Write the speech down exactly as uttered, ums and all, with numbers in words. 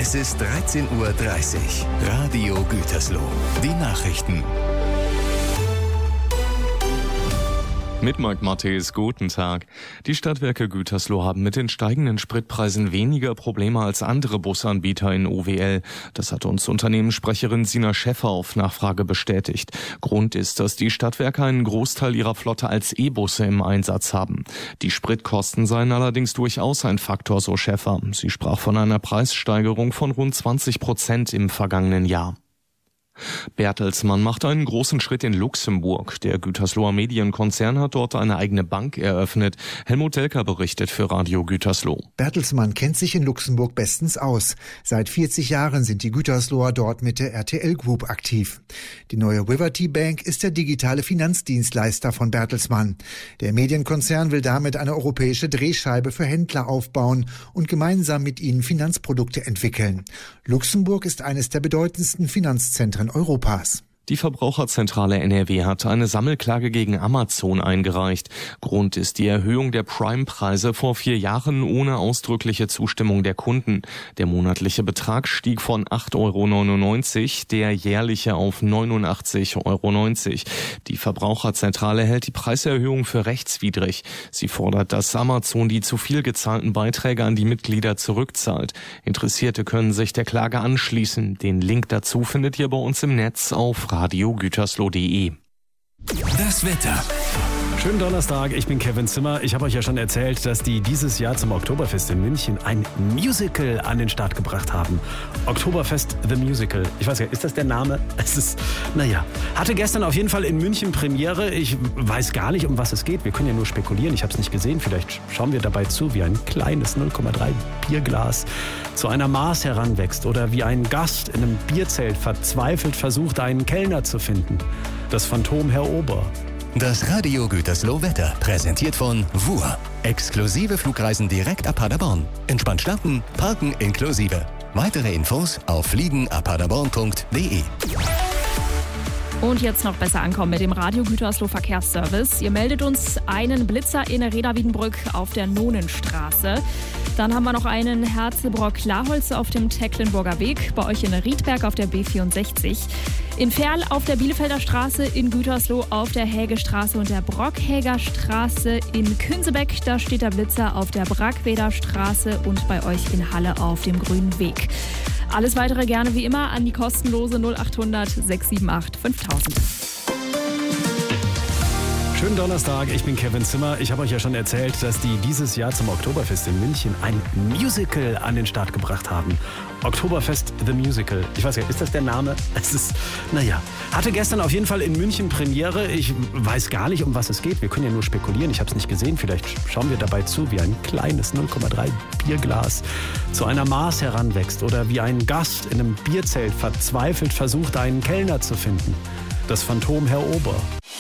Es ist dreizehn Uhr dreißig. Radio Gütersloh. Die Nachrichten. Mit Marc Matthäus, guten Tag. Die Stadtwerke Gütersloh haben mit den steigenden Spritpreisen weniger Probleme als andere Busanbieter in O W L. Das hat uns Unternehmenssprecherin Sina Schäffer auf Nachfrage bestätigt. Grund ist, dass die Stadtwerke einen Großteil ihrer Flotte als E-Busse im Einsatz haben. Die Spritkosten seien allerdings durchaus ein Faktor, so Schäffer. Sie sprach von einer Preissteigerung von rund zwanzig Prozent im vergangenen Jahr. Bertelsmann macht einen großen Schritt in Luxemburg. Der Gütersloher Medienkonzern hat dort eine eigene Bank eröffnet. Helmut Delker berichtet für Radio Gütersloh. Bertelsmann kennt sich in Luxemburg bestens aus. Seit vierzig Jahren sind die Gütersloher dort mit der R T L Group aktiv. Die neue Riverty Bank ist der digitale Finanzdienstleister von Bertelsmann. Der Medienkonzern will damit eine europäische Drehscheibe für Händler aufbauen und gemeinsam mit ihnen Finanzprodukte entwickeln. Luxemburg ist eines der bedeutendsten Finanzzentren Europas. Die Verbraucherzentrale N R W hat eine Sammelklage gegen Amazon eingereicht. Grund ist die Erhöhung der Prime-Preise vor vier Jahren ohne ausdrückliche Zustimmung der Kunden. Der monatliche Betrag stieg von acht Euro neunundneunzig, der jährliche auf neunundachtzig Euro neunzig. Die Verbraucherzentrale hält die Preiserhöhung für rechtswidrig. Sie fordert, dass Amazon die zu viel gezahlten Beiträge an die Mitglieder zurückzahlt. Interessierte können sich der Klage anschließen. Den Link dazu findet ihr bei uns im Netz auf radio gütersloh punkt de. Das Wetter. Schönen Donnerstag, ich bin Kevin Zimmer. Ich habe euch ja schon erzählt, dass die dieses Jahr zum Oktoberfest in München ein Musical an den Start gebracht haben. Oktoberfest The Musical. Ich weiß gar nicht, ist das der Name? Es ist, naja. Hatte gestern auf jeden Fall in München Premiere. Ich weiß gar nicht, um was es geht. Wir können ja nur spekulieren. Ich habe es nicht gesehen. Vielleicht schauen wir dabei zu, wie ein kleines null Komma drei Bierglas zu einer Maß heranwächst oder wie ein Gast in einem Bierzelt verzweifelt versucht, einen Kellner zu finden. Das Phantom Herr Ober. Das Radio Gütersloh Wetter, präsentiert von W U R. Exklusive Flugreisen direkt ab Paderborn. Entspannt starten, parken inklusive. Weitere Infos auf fliegen ab paderborn punkt de. Und jetzt noch besser ankommen mit dem Radio Gütersloh Verkehrsservice. Ihr meldet uns einen Blitzer in der Reda-Wiedenbrück auf der Nonenstraße. Dann haben wir noch einen Herzebrock-Klarholz auf dem Tecklenburger Weg, bei euch in Riedberg auf der B vierundsechzig. In Ferl auf der Bielefelder Straße, in Gütersloh auf der Hägestraße und der Brockhäger Straße. In Künsebeck, da steht der Blitzer auf der Brackweder Straße und bei euch in Halle auf dem Grünen Weg. Alles weitere gerne wie immer an die kostenlose null acht hundert sechs sieben acht fünftausend. Schönen Donnerstag, ich bin Kevin Zimmer. Ich habe euch ja schon erzählt, dass die dieses Jahr zum Oktoberfest in München ein Musical an den Start gebracht haben. Oktoberfest The Musical. Ich weiß gar nicht, ist das der Name? Es ist, naja. Hatte gestern auf jeden Fall in München Premiere. Ich weiß gar nicht, um was es geht. Wir können ja nur spekulieren. Ich habe es nicht gesehen. Vielleicht schauen wir dabei zu, wie ein kleines null Komma drei Bierglas zu einer Maß heranwächst oder wie ein Gast in einem Bierzelt verzweifelt versucht, einen Kellner zu finden. Das Phantom Herr Ober.